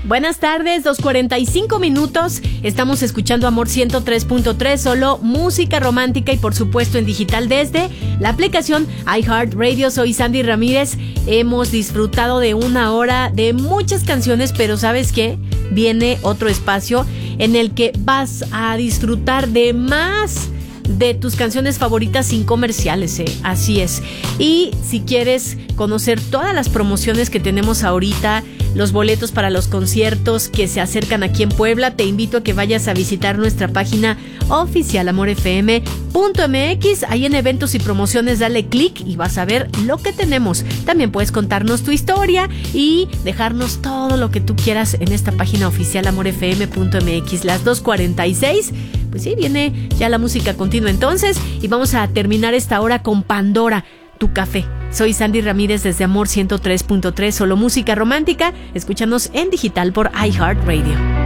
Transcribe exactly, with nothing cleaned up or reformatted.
Buenas tardes, dos cuarenta y cinco minutos. Estamos escuchando Amor ciento tres punto tres, solo música romántica y por supuesto en digital desde la aplicación iHeartRadio. Soy Sandy Ramírez. Hemos disfrutado de una hora de muchas canciones, pero ¿sabes qué? Viene otro espacio en el que vas a disfrutar de más de tus canciones favoritas sin comerciales, ¿eh? Así es. Y si quieres conocer todas las promociones que tenemos ahorita, los boletos para los conciertos que se acercan aquí en Puebla, te invito a que vayas a visitar nuestra página oficial amor f m punto m x. Ahí en eventos y promociones dale clic y vas a ver lo que tenemos. También puedes contarnos tu historia y dejarnos todo lo que tú quieras en esta página oficial amor f m punto m x. Las dos cuarenta y seis. Pues sí, viene ya la música continua entonces y vamos a terminar esta hora con Pandora, tu café. Soy Sandy Ramírez desde Amor ciento tres punto tres, solo música romántica. Escúchanos en digital por iHeartRadio.